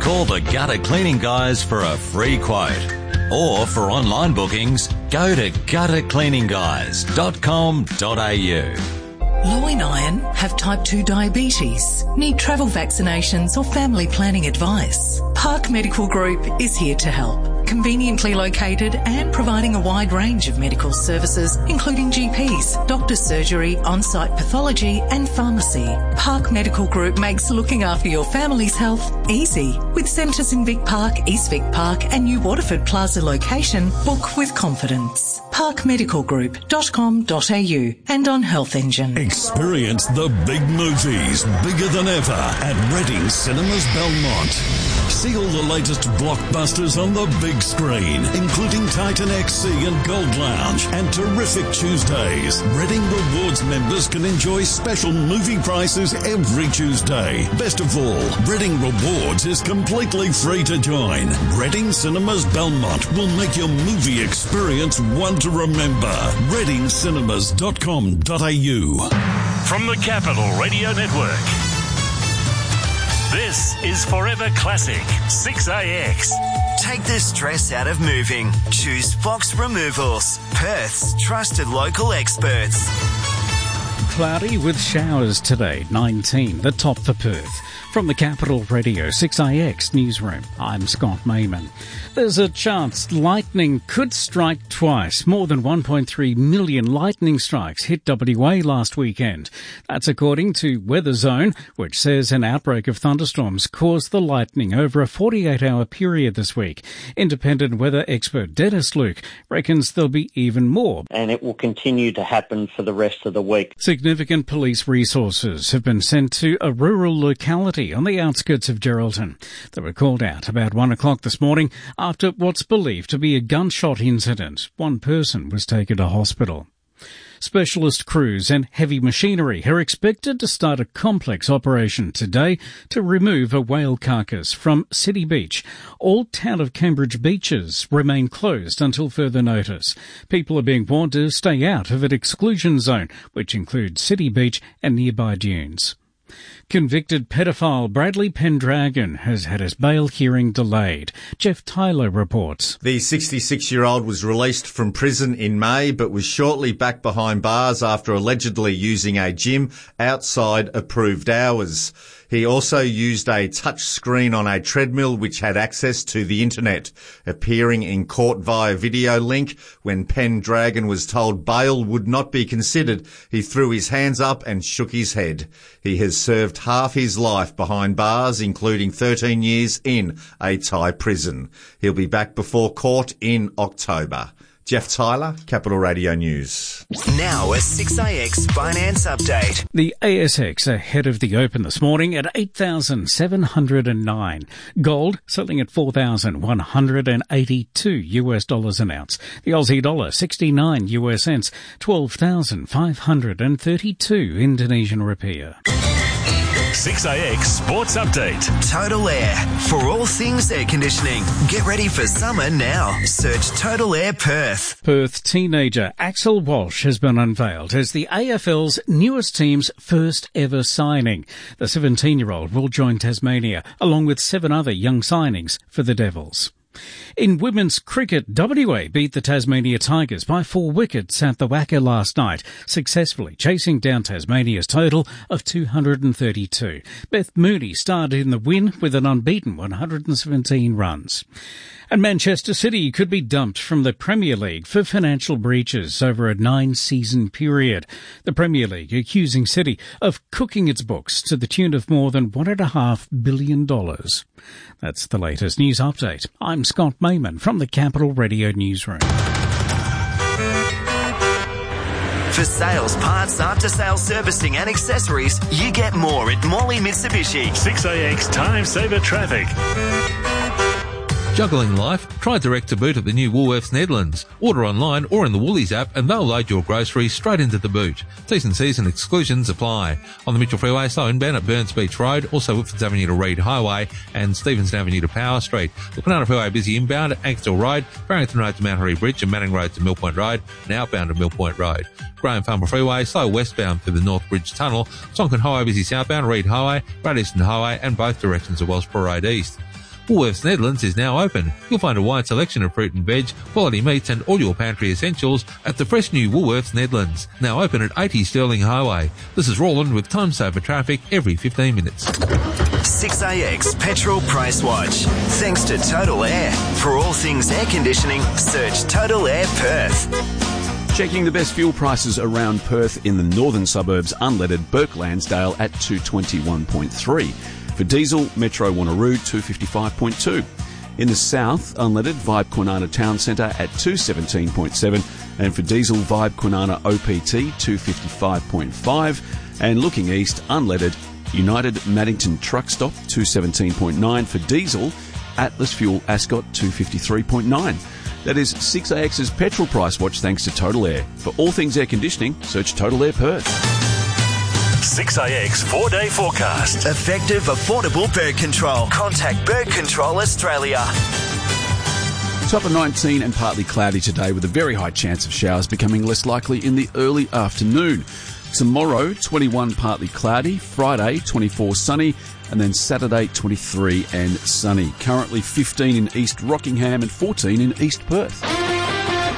Call the Gutter Cleaning Guys for a free quote. Or for online bookings, go to guttercleaningguys.com.au. Loy and Iron have type 2 diabetes, need travel vaccinations or family planning advice. Park Medical Group is here to help. Conveniently located and providing a wide range of medical services, including GPs, doctor's surgery, on-site pathology and pharmacy. Park Medical Group makes looking after your family's health easy. With centres in Vic Park, East Vic Park and New Waterford Plaza location, book with confidence. parkmedicalgroup.com.au and on Health Engine. Experience the big movies, bigger than ever, at Reading Cinemas Belmont. See all the latest blockbusters on the big screen, including Titan XC and Gold Lounge and terrific Tuesdays. Reading Rewards members can enjoy special movie prices every Tuesday. Best of all, Reading Rewards is completely free to join. Reading Cinemas Belmont will make your movie experience one to remember. readingcinemas.com.au. From the Capital Radio Network, this is Forever Classic 6AX. Take the stress out of moving. Choose Fox Removals, Perth's trusted local experts. Cloudy with showers today, 19, the top for Perth. From the Capital Radio 6AX newsroom, I'm Scott Mayman. There's a chance lightning could strike twice. More than 1.3 million lightning strikes hit WA last weekend. That's according to Weather Zone, which says an outbreak of thunderstorms caused the lightning over a 48-hour period this week. Independent weather expert Dennis Luke reckons there'll be even more. And it will continue to happen for the rest of the week. Significant police resources have been sent to a rural locality on the outskirts of Geraldton. They were called out about 1 o'clock this morning after what's believed to be a gunshot incident. One person was taken to hospital. Specialist crews and heavy machinery are expected to start a complex operation today to remove a whale carcass from City Beach. All town of Cambridge beaches remain closed until further notice. People are being warned to stay out of an exclusion zone, which includes City Beach and nearby dunes. Convicted pedophile Bradley Pendragon has had his bail hearing delayed. Jeff Tyler reports. The 66-year-old was released from prison in May but was shortly back behind bars after allegedly using a gym outside approved hours. He also used a touch screen on a treadmill which had access to the internet. Appearing in court via video link, when Pendragon was told bail would not be considered, he threw his hands up and shook his head. He has served half his life behind bars, including 13 years in a Thai prison. He'll be back before court in October. Jeff Tyler, Capital Radio News. Now a 6AX finance update. The ASX ahead of the open this morning at 8,709. Gold selling at $4,182 an ounce. The Aussie dollar 69 US cents, 12,532 Indonesian rupiah. 6AX Sports Update. Total Air. For all things air conditioning. Get ready for summer now. Search Total Air Perth. Perth teenager Axel Walsh has been unveiled as the AFL's newest team's first ever signing. The 17-year-old will join Tasmania along with 7 other young signings for the Devils. In women's cricket, WA beat the Tasmania Tigers by 4 wickets at the Wacker last night, successfully chasing down Tasmania's total of 232. Beth Mooney started in the win with an unbeaten 117 runs. And Manchester City could be dumped from the Premier League for financial breaches over a 9-season period. The Premier League accusing City of cooking its books to the tune of more than $1.5 billion. That's the latest news update. I'm Scott Mayman from the Capital Radio Newsroom. For sales, parts, after-sales servicing and accessories, you get more at Morley Mitsubishi. 6AX Time Saver Traffic. Juggling life? Try Direct to Boot at the new Woolworths Netherlands. Order online or in the Woolies app and they'll load your groceries straight into the boot. T&Cs and exclusions apply. On the Mitchell Freeway, slow inbound at Burns Beach Road, also Whitfords Avenue to Reid Highway and Stevenson Avenue to Power Street. The Banana Freeway busy inbound at Ankstel Road, Barrington Road to Mount Harry Bridge and Manning Road to Mill Point Road and outbound to Mill Point Road. Graham Farmer Freeway, slow westbound through the North Bridge Tunnel. Tonkin Highway busy southbound, Reid Highway, Great Eastern Highway and both directions of Wellsborough Road East. Woolworths Netherlands is now open. You'll find a wide selection of fruit and veg, quality meats and all your pantry essentials at the fresh new Woolworths Netherlands, now open at 80 Stirling Highway. This is Roland with Time Saver traffic every 15 minutes. 6AX Petrol Price Watch. Thanks to Total Air. For all things air conditioning, search Total Air Perth. Checking the best fuel prices around Perth in the northern suburbs, unleaded Burke Lansdale at 221.3. For diesel, Metro Wanneroo 255.2. In the south, unleaded Vibe Kwinana Town Centre at 217.7. And for diesel, Vibe Kwinana OPT 255.5. And looking east, unleaded United Maddington Truck Stop 217.9. For diesel, Atlas Fuel Ascot 253.9. That is 6AX's petrol price watch thanks to Total Air. For all things air conditioning, search Total Air Perth. 6AX 4-day forecast. Effective, affordable bird control. Contact Bird Control Australia. Top of 19 and partly cloudy today with a very high chance of showers becoming less likely in the early afternoon. Tomorrow, 21 partly cloudy. Friday, 24 sunny. And then Saturday, 23 and sunny. Currently 15 in East Rockingham and 14 in East Perth.